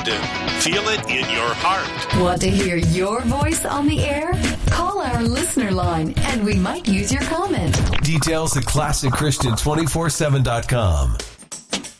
Christian. Feel it in your heart. Want to hear your voice on the air? Call our listener line and we might use your comment. Details at ClassicChristian247.com.